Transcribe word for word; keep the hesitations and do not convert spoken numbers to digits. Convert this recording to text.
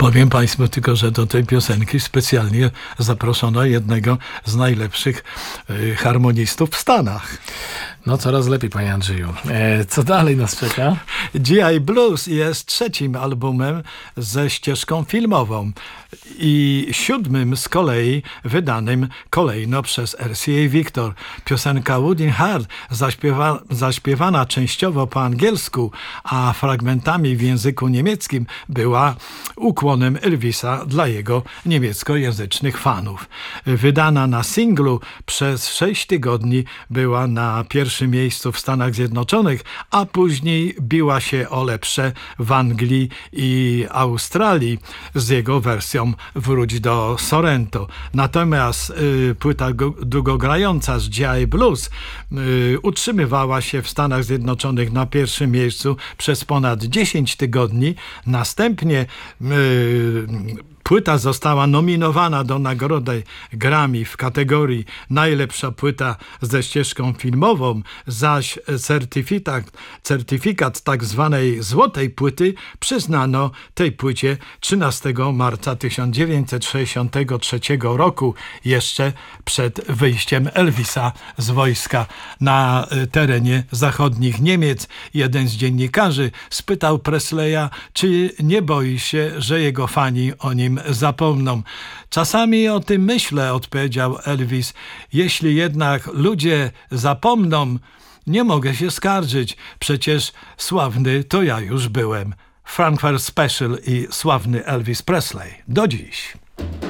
Powiem Państwu tylko, że do tej piosenki specjalnie zaproszono jednego z najlepszych y, harmonistów w Stanach. No coraz lepiej, panie Andrzeju. E, co dalej nas czeka? G I Blues jest trzecim albumem ze ścieżką filmową i siódmym z kolei wydanym kolejno przez R C A Victor. Piosenka Wooden Heart zaśpiewa, zaśpiewana częściowo po angielsku, a fragmentami w języku niemieckim była ukłonem Elvisa dla jego niemieckojęzycznych fanów. Wydana na singlu przez sześć tygodni była na pierwszym miejscu w Stanach Zjednoczonych, a później biła się o lepsze w Anglii i Australii z jego wersją Wróć do Sorrento. Natomiast y, płyta go, długogrająca z G I Blues y, utrzymywała się w Stanach Zjednoczonych na pierwszym miejscu przez ponad dziesięć tygodni. Następnie y, płyta została nominowana do nagrody Grammy w kategorii najlepsza płyta ze ścieżką filmową, zaś certyfikat, certyfikat tak zwanej złotej płyty przyznano tej płycie trzynastego marca tysiąc dziewięćset sześćdziesiątego trzeciego roku, jeszcze przed wyjściem Elvisa z wojska na terenie zachodnich Niemiec. Jeden z dziennikarzy spytał Presleya, czy nie boi się, że jego fani o nim zapomną. Czasami o tym myślę, odpowiedział Elvis. Jeśli jednak ludzie zapomną, nie mogę się skarżyć. Przecież sławny to ja już byłem. Frankfurt Special i sławny Elvis Presley. Do dziś.